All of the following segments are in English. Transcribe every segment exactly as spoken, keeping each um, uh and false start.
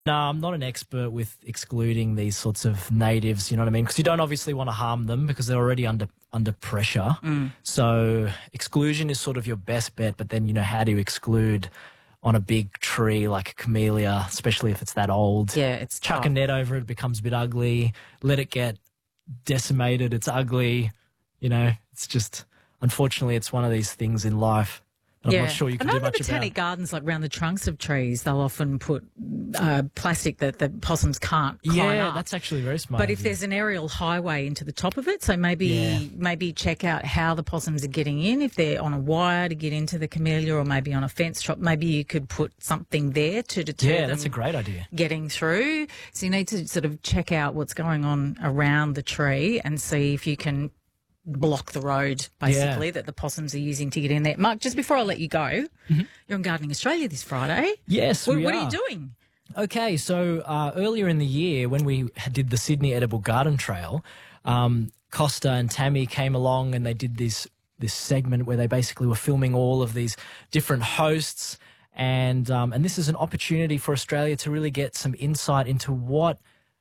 No, I'm not an expert with excluding these sorts of natives, you know what I mean? Because you don't obviously want to harm them because they're already under under pressure. Mm. So exclusion is sort of your best bet, but then, you know, how do you exclude on a big tree like a camellia, especially if it's that old? Yeah, it's Chuck tough. a net over it, it becomes a bit ugly. Let it get decimated, it's ugly. You know, it's just, unfortunately, it's one of these things in life. I'm Yeah. not sure you I can know do the much botanic about. gardens, like around the trunks of trees, they'll often put uh, plastic that the possums can't climb Yeah, up. that's actually very smart. But of if you. there's an aerial highway into the top of it, so maybe Yeah. maybe check out how the possums are getting in. If they're on a wire to get into the camellia, or maybe on a fence top, maybe you could put something there to deter Yeah, them that's a great idea. getting through. So you need to sort of check out what's going on around the tree and see if you can block the road, basically, Yeah. that the possums are using to get in there. Mark, just before I let you go, Mm-hmm. you're on Gardening Australia this Friday. Yes, What, we what are. are you doing? Okay, so uh, earlier in the year when we did the Sydney Edible Garden Trail, um, Costa and Tammy came along and they did this this segment where they basically were filming all of these different hosts, and um, and this is an opportunity for Australia to really get some insight into what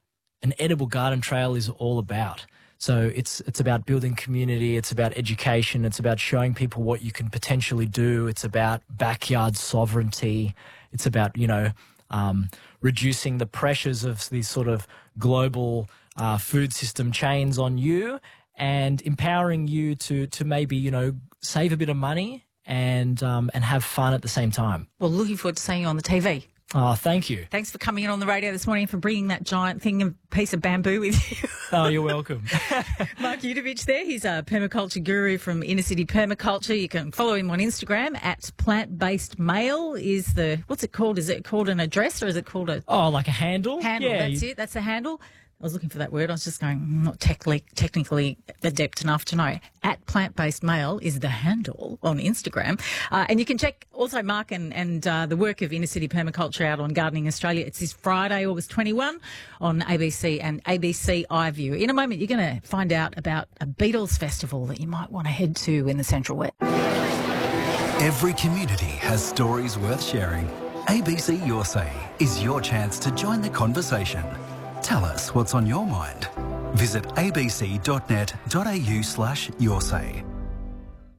an edible garden trail is all about. So it's it's about building community, it's about education, it's about showing people what you can potentially do, it's about backyard sovereignty, it's about, you know, um, reducing the pressures of these sort of global uh, food system chains on you, and empowering you to to maybe, you know, save a bit of money and um, and have fun at the same time. Well, looking forward to seeing you on the T V. Oh, thank you. Thanks for coming in on the radio this morning, for bringing that giant thing of piece of bamboo with you. Oh, you're welcome. Mark Udovich there. He's a permaculture guru from Inner City Permaculture. You can follow him on Instagram at plant-based male is the, what's it called? Is it called an address or is it called a Oh, like a handle? handle? Yeah, That's you- it. That's the handle. I was looking for that word. I was just going, I'm not technically, technically adept enough to know. At plant-based male is the handle on Instagram. Uh, and you can check also Mark and, and uh, the work of Inner City Permaculture out on Gardening Australia. It's this Friday, August twenty-first on A B C and A B C iView. In a moment, you're going to find out about a Beatles festival that you might want to head to in the Central West. Every community has stories worth sharing. A B C Your Say is your chance to join the conversation. Tell us what's on your mind. Visit abc.net.au slash your say.